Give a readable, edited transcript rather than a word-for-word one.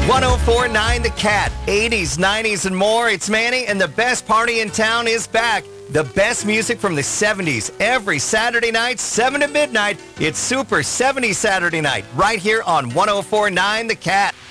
104.9 The Cat, 80s, 90s, and more. It's Manny, and the best party in town is back. The best music from the 70s every Saturday night, 7 to midnight. It's Super 70 Saturday Night, right here on 104.9 The Cat.